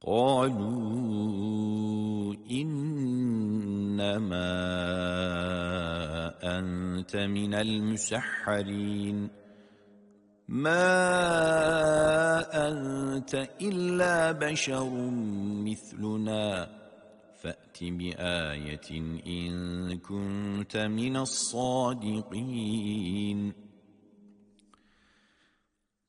قالوا إنما أنت من المسحرين ما أنت إلا بشر مثلنا فأت بآية إن كنت من الصادقين